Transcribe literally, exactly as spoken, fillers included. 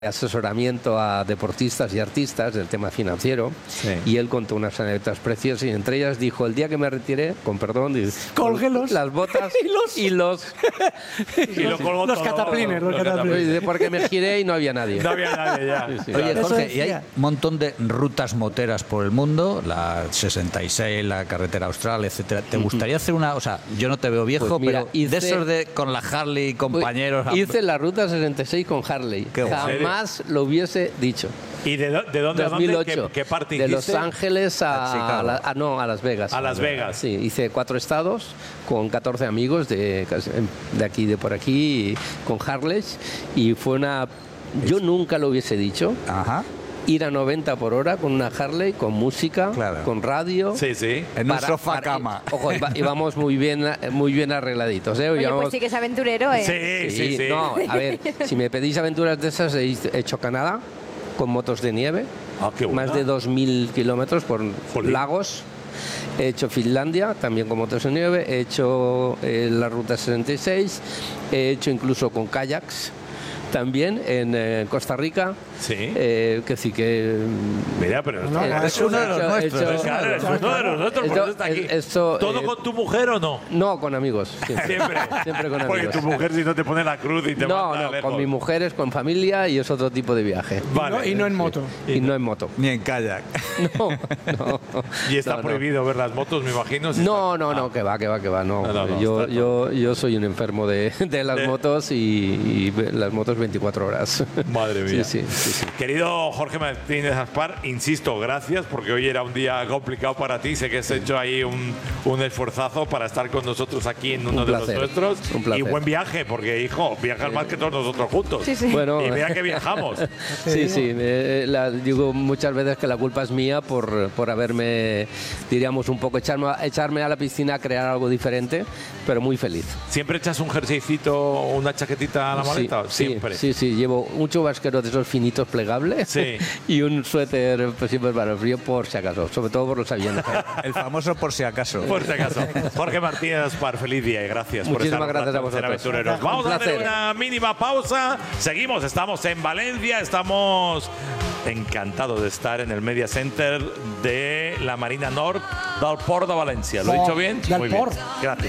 asesoramiento a deportistas y artistas del tema financiero, sí. Y él contó unas anécdotas preciosas y entre ellas dijo, el día que me retiré, con perdón, colgué las botas y los y los, y los, los cataplines, los cataplines. Porque me giré y no había nadie. No había nadie ya. Sí, sí. Oye, Jorge, y hay un montón de rutas moteras por el mundo, la sesenta y seis, la carretera austral, etcétera. ¿Te gustaría hacer una, o sea, yo no te veo viejo, pues mira, pero hice, de esos de con la Harley compañeros? Hice la ruta sesenta y seis con Harley. Jamás lo hubiese dicho. ¿Y de, de dónde dos mil ocho, a dónde? ¿Qué, qué parte de hiciste? Los Ángeles a, a, la, a no a Las Vegas. A Las Vegas. Sí, hice cuatro estados con catorce amigos de, de aquí de por aquí con Harley y fue una yo nunca lo hubiese dicho. Ajá. Ir a noventa por hora con una Harley, con música, claro. con radio. Sí, sí. En para, un sofá para, cama. Ojo, íbamos muy bien, muy bien arregladitos, ¿eh? Oye, íbamos, pues sí que es aventurero, ¿eh? Sí, sí, sí. No, a ver, si me pedís aventuras de esas, he hecho Canadá con motos de nieve. Ah, qué buena. Más de dos mil kilómetros por Jolín. Lagos. He hecho Finlandia, también con motos de nieve. He hecho eh, la Ruta sesenta y seis. He hecho incluso con kayaks. También en eh, Costa Rica. Sí. Eh, que sí que. Mira, pero no, no, es uno de los nuestros. Hecho, claro, es uno de los nuestros. Esto, está aquí. Esto, ¿Todo eh, con tu mujer o no? No, con amigos. Siempre. Siempre. Siempre con amigos. Porque tu mujer si no te pone la cruz y te no, manda no, lejos. con mi mujer es con familia y es otro tipo de viaje. Vale. Y, no, y no en moto. Y, y no en moto. Ni en kayak. No, no. Y está no, prohibido no. ver las motos, me imagino. Si no, está... no, no, ah. que va, que va, que va. No. No, no, no, yo, está, yo, no. yo soy un enfermo de, de las de... motos y, y las motos veinticuatro horas. Madre mía. Sí, sí, sí, sí. Querido Jorge Martínez Aspar, insisto, gracias, porque hoy era un día complicado para ti. Sé que has hecho ahí un, un esforzazo para estar con nosotros aquí en uno un de placer, los nuestros. Un placer. Y buen viaje, porque, hijo, viajas sí. más que todos nosotros juntos. Sí, sí. Bueno, y vea que viajamos. Sí, sí. Eh, la, digo muchas veces que la culpa es mía por, por haberme, diríamos, un poco echarme, echarme a la piscina a crear algo diferente, pero muy feliz. ¿Siempre echas un jerseycito o una chaquetita a la maleta? Sí, Siempre. Sí, sí. Llevo un chubasquero de esos finitos plegables sí. y un suéter pues, siempre para el frío por si acaso, sobre todo por los aviones. El famoso por si acaso. Por si acaso. Jorge Martínez Aspar, feliz día y gracias Muchísimas por estar gracias a vosotros. Aventureros. Vamos a hacer una mínima pausa. Seguimos, estamos en Valencia, estamos encantados de estar en el Media Center de la Marina Nord del Port de Valencia. ¿Lo he dicho bien? Del Muy Port. bien. Gracias.